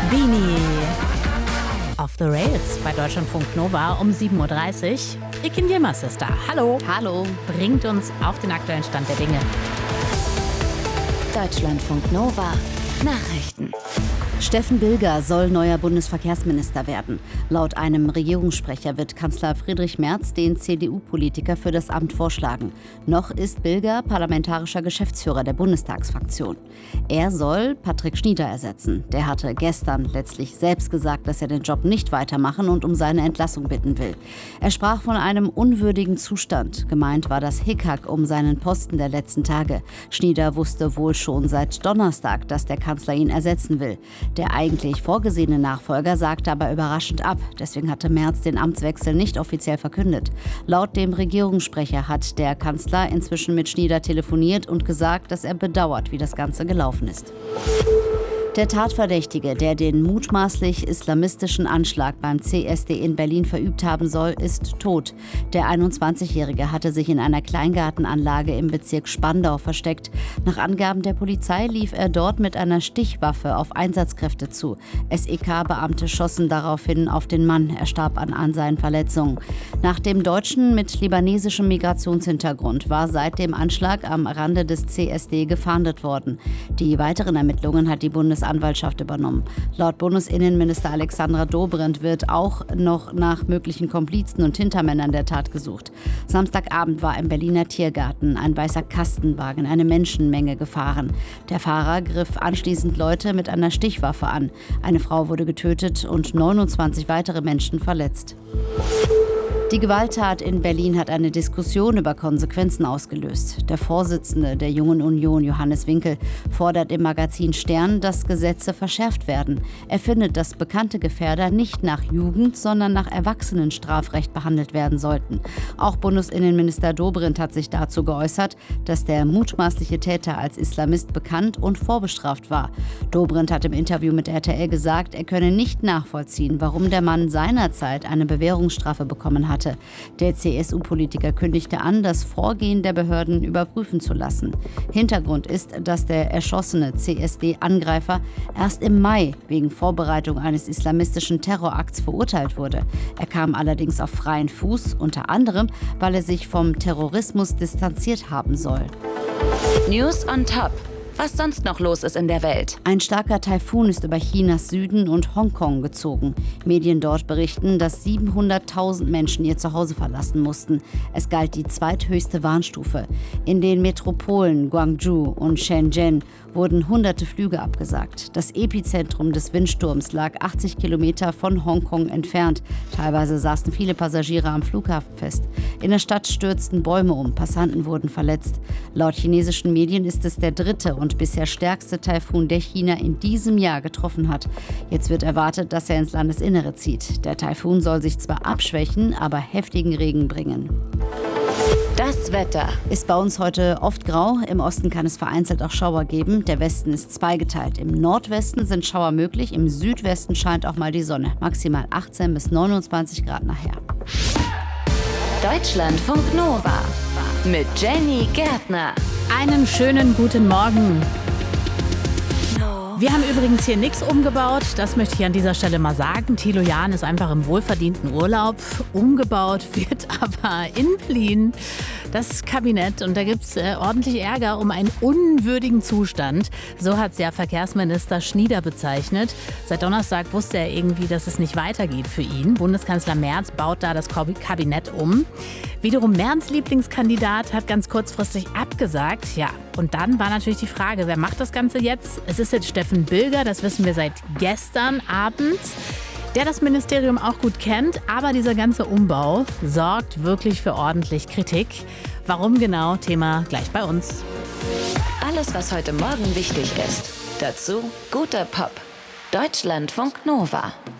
Bini auf the Rails bei Deutschlandfunk Nova um 7.30 Uhr. Ikin Yilmaz ist da. Hallo. Hallo. Bringt uns auf den aktuellen Stand der Dinge. Deutschlandfunk Nova. Nachrichten. Steffen Bilger soll neuer Bundesverkehrsminister werden. Laut einem Regierungssprecher wird Kanzler Friedrich Merz den CDU-Politiker für das Amt vorschlagen. Noch ist Bilger parlamentarischer Geschäftsführer der Bundestagsfraktion. Er soll Patrick Schnieder ersetzen. Der hatte gestern letztlich selbst gesagt, dass er den Job nicht weitermachen und um seine Entlassung bitten will. Er sprach von einem unwürdigen Zustand. Gemeint war das Hickhack um seinen Posten der letzten Tage. Schnieder wusste wohl schon seit Donnerstag, dass der Kanzler ihn ersetzen will. Der eigentlich vorgesehene Nachfolger sagte aber überraschend ab. Deswegen hatte Merz den Amtswechsel nicht offiziell verkündet. Laut dem Regierungssprecher hat der Kanzler inzwischen mit Schnieder telefoniert und gesagt, dass er bedauert, wie das Ganze gelaufen ist. Der Tatverdächtige, der den mutmaßlich islamistischen Anschlag beim CSD in Berlin verübt haben soll, ist tot. Der 21-Jährige hatte sich in einer Kleingartenanlage im Bezirk Spandau versteckt. Nach Angaben der Polizei lief er dort mit einer Stichwaffe auf Einsatzkräfte zu. SEK-Beamte schossen daraufhin auf den Mann. Er starb an seinen Verletzungen. Nach dem Deutschen mit libanesischem Migrationshintergrund war seit dem Anschlag am Rande des CSD gefahndet worden. Die weiteren Ermittlungen hat die Bundesanwaltschaft übernommen. Laut Bundesinnenminister Alexandra Dobrindt wird auch noch nach möglichen Komplizen und Hintermännern der Tat gesucht. Samstagabend war im Berliner Tiergarten ein weißer Kastenwagen in eine Menschenmenge gefahren. Der Fahrer griff anschließend Leute mit einer Stichwaffe an. Eine Frau wurde getötet und 29 weitere Menschen verletzt. Die Gewalttat in Berlin hat eine Diskussion über Konsequenzen ausgelöst. Der Vorsitzende der Jungen Union, Johannes Winkel, fordert im Magazin Stern, dass Gesetze verschärft werden. Er findet, dass bekannte Gefährder nicht nach Jugend, sondern nach Erwachsenenstrafrecht behandelt werden sollten. Auch Bundesinnenminister Dobrindt hat sich dazu geäußert, dass der mutmaßliche Täter als Islamist bekannt und vorbestraft war. Dobrindt hat im Interview mit RTL gesagt, er könne nicht nachvollziehen, warum der Mann seinerzeit eine Bewährungsstrafe bekommen hatte. Der CSU-Politiker kündigte an, das Vorgehen der Behörden überprüfen zu lassen. Hintergrund ist, dass der erschossene CSD-Angreifer erst im Mai wegen Vorbereitung eines islamistischen Terrorakts verurteilt wurde. Er kam allerdings auf freien Fuß, unter anderem, weil er sich vom Terrorismus distanziert haben soll. News on Top. Was sonst noch los ist in der Welt. Ein starker Taifun ist über Chinas Süden und Hongkong gezogen. Medien dort berichten, dass 700.000 Menschen ihr Zuhause verlassen mussten. Es galt die zweithöchste Warnstufe. In den Metropolen Guangzhou und Shenzhen wurden hunderte Flüge abgesagt. Das Epizentrum des Windsturms lag 80 Kilometer von Hongkong entfernt. Teilweise saßen viele Passagiere am Flughafen fest. In der Stadt stürzten Bäume um, Passanten wurden verletzt. Laut chinesischen Medien ist es der dritte und bisher stärkste Taifun, der China in diesem Jahr getroffen hat. Jetzt wird erwartet, dass er ins Landesinnere zieht. Der Taifun soll sich zwar abschwächen, aber heftigen Regen bringen. Das Wetter ist bei uns heute oft grau. Im Osten kann es vereinzelt auch Schauer geben. Der Westen ist zweigeteilt. Im Nordwesten sind Schauer möglich. Im Südwesten scheint auch mal die Sonne. Maximal 18 bis 29 Grad nachher. Deutschlandfunk Nova mit Jenny Gärtner. Einen schönen guten Morgen. Wir haben übrigens hier nichts umgebaut, das möchte ich an dieser Stelle mal sagen. Thilo Jahn ist einfach im wohlverdienten Urlaub. Umgebaut wird aber in Berlin das Kabinett und da gibt es ordentlich Ärger um einen unwürdigen Zustand. So hat es ja Verkehrsminister Schnieder bezeichnet. Seit Donnerstag wusste er irgendwie, dass es nicht weitergeht für ihn. Bundeskanzler Merz baut da das Kabinett um. Wiederum Merz' Lieblingskandidat hat ganz kurzfristig abgesagt. Ja, und dann war natürlich die Frage, wer macht das Ganze jetzt? Es ist jetzt Steffen Bilger, das wissen wir seit gestern Abend, der das Ministerium auch gut kennt. Aber dieser ganze Umbau sorgt wirklich für ordentlich Kritik. Warum genau? Thema gleich bei uns. Alles, was heute Morgen wichtig ist. Dazu guter Pop. Deutschlandfunk Nova.